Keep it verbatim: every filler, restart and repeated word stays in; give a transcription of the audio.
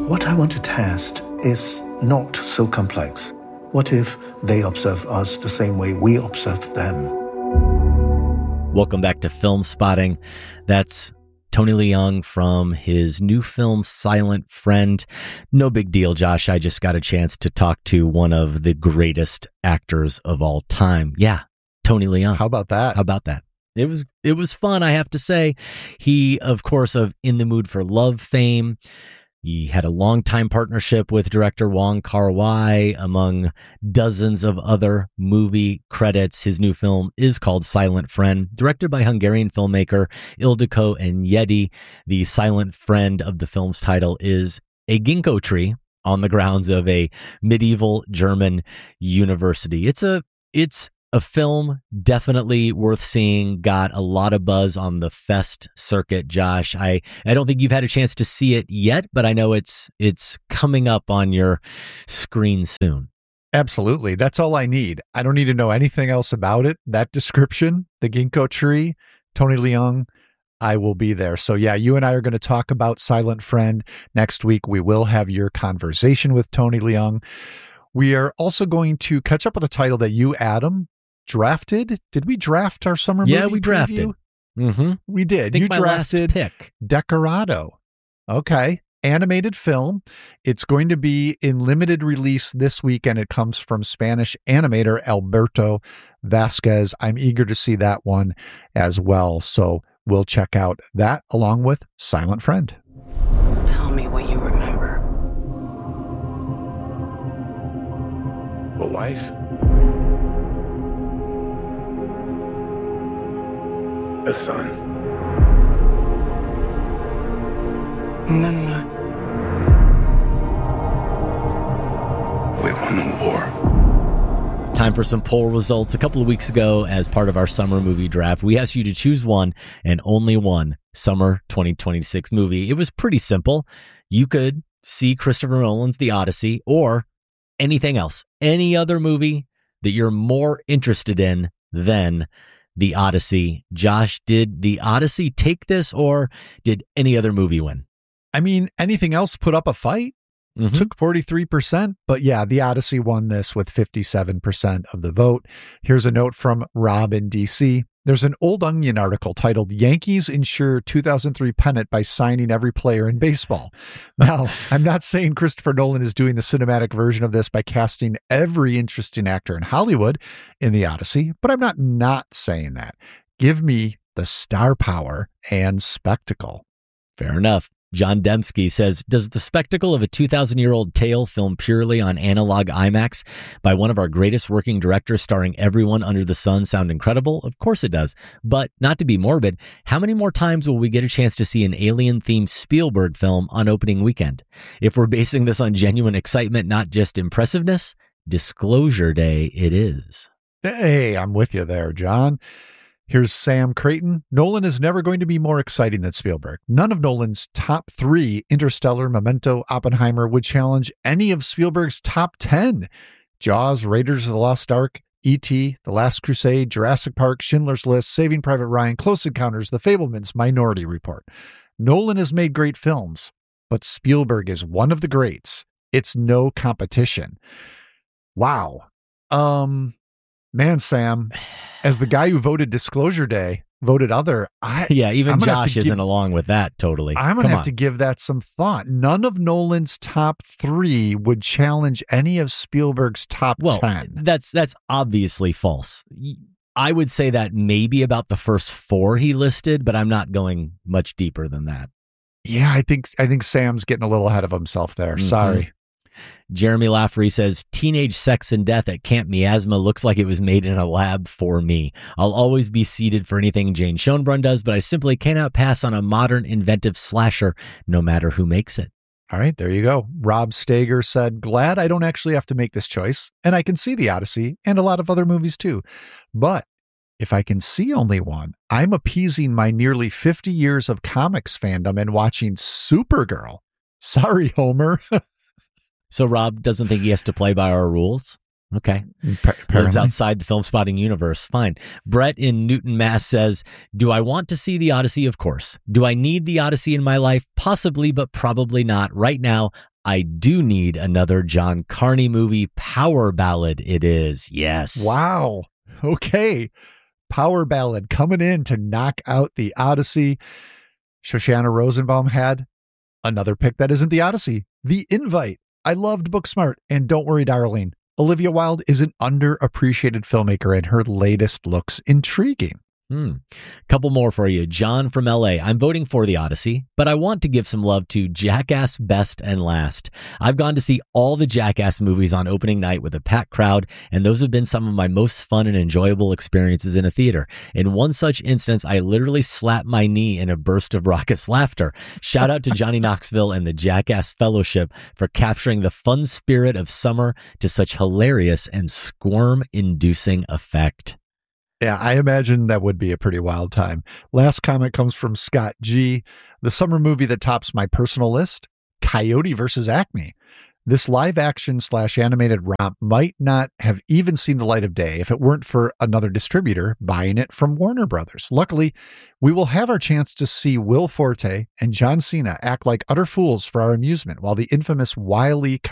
What I want to test is not so complex. What if they observe us the same way we observe them? Welcome back to Film Spotting. That's Tony Leung from his new film, Silent Friend. No big deal, Josh. I just got a chance to talk to one of the greatest actors of all time. Yeah, Tony Leung. How about that? How about that? It was it was fun, I have to say. He, of course, of In the Mood for Love fame. He had a long-time partnership with director Wong Kar-wai, among dozens of other movie credits. His new film is called Silent Friend, directed by Hungarian filmmaker Ildikó Enyedi. The Silent Friend of the film's title is a ginkgo tree on the grounds of a medieval German university. It's a it's a film definitely worth seeing. Got a lot of buzz on the Fest circuit, Josh. I, I don't think you've had a chance to see it yet, but I know it's it's coming up on your screen soon. Absolutely. That's all I need. I don't need to know anything else about it. That description, the ginkgo tree, Tony Leung, I will be there. So yeah, you and I are going to talk about Silent Friend next week. We will have your conversation with Tony Leung. We are also going to catch up with a title that you, Adam, drafted. Did we draft our summer movie? Yeah, we drafted. Mm-hmm. We did. I think you my drafted last pick. Decorado. Okay. Animated film. It's going to be in limited release this week, and it comes from Spanish animator Alberto Vasquez. I'm eager to see that one as well. So we'll check out that along with Silent Friend. Tell me what you remember. A wife? A son. And then what? We won the war. Time for some poll results. A couple of weeks ago, as part of our summer movie draft, we asked you to choose one and only one summer twenty twenty-six movie. It was pretty simple. You could see Christopher Nolan's The Odyssey or anything else, any other movie that you're more interested in than The Odyssey. Josh, did The Odyssey take this, or did any other movie win? I mean, anything else put up a fight? Mm-hmm. Took forty-three percent, but yeah, The Odyssey won this with fifty-seven percent of the vote. Here's a note from Rob in D C. There's an Old Onion article titled Yankees Ensure two thousand three Pennant by Signing Every Player in Baseball. Now, I'm not saying Christopher Nolan is doing the cinematic version of this by casting every interesting actor in Hollywood in The Odyssey, but I'm not not saying that. Give me the star power and spectacle. Fair enough. John Dembski says, does the spectacle of a two thousand year old tale filmed purely on analog IMAX by one of our greatest working directors starring everyone under the sun sound incredible? Of course it does. But not to be morbid, how many more times will we get a chance to see an alien-themed Spielberg film on opening weekend? If we're basing this on genuine excitement, not just impressiveness, Disclosure Day it is. Hey, I'm with you there, John. Here's Sam Creighton. Nolan is never going to be more exciting than Spielberg. None of Nolan's top three, Interstellar, Memento, Oppenheimer, would challenge any of Spielberg's top ten. Jaws, Raiders of the Lost Ark, E T, The Last Crusade, Jurassic Park, Schindler's List, Saving Private Ryan, Close Encounters, The Fabelmans, Minority Report. Nolan has made great films, but Spielberg is one of the greats. It's no competition. Wow. Um... Man, Sam, as the guy who voted Disclosure Day, voted other, I yeah, even Josh give, isn't along with that totally. I'm going to have on. to give that some thought. None of Nolan's top three would challenge any of Spielberg's top well, ten. That's that's obviously false. I would say that maybe about the first four he listed, but I'm not going much deeper than that. Yeah, I think I think Sam's getting a little ahead of himself there. Mm-hmm. Sorry. Jeremy Lafferty says, teenage sex and death at Camp Miasma looks like it was made in a lab for me. I'll always be seated for anything Jane Schoenbrunn does, but I simply cannot pass on a modern, inventive slasher, no matter who makes it. All right, there you go. Rob Stager said, glad I don't actually have to make this choice, and I can see The Odyssey and a lot of other movies too. But if I can see only one, I'm appeasing my nearly fifty years of comics fandom and watching Supergirl. Sorry, Homer. So Rob doesn't think he has to play by our rules? Okay. Apparently. Lives outside the Film Spotting universe. Fine. Brett in Newton, Mass says, do I want to see The Odyssey? Of course. Do I need The Odyssey in my life? Possibly, but probably not. Right now, I do need another John Carney movie. Power ballad it is. Yes. Wow. Okay. Power ballad coming in to knock out the Odyssey. Shoshana Rosenbaum had another pick that isn't the Odyssey, The Invite. I loved Booksmart, and don't worry, darling, Olivia Wilde is an underappreciated filmmaker, and her latest looks intriguing. Hmm. Couple more for you. John from L A. I'm voting for The Odyssey, but I want to give some love to Jackass Best and Last. I've gone to see all the Jackass movies on opening night with a packed crowd, and those have been some of my most fun and enjoyable experiences in a theater. In one such instance, I literally slapped my knee in a burst of raucous laughter. Shout out to Johnny Knoxville and the Jackass Fellowship for capturing the fun spirit of summer to such hilarious and squirm-inducing effect. Yeah, I imagine that would be a pretty wild time. Last comment comes from Scott G. The summer movie that tops my personal list, Coyote versus Acme. This live action slash animated romp might not have even seen the light of day if it weren't for another distributor buying it from Warner Brothers. Luckily, we will have our chance to see Will Forte and John Cena act like utter fools for our amusement while the infamous Wile E.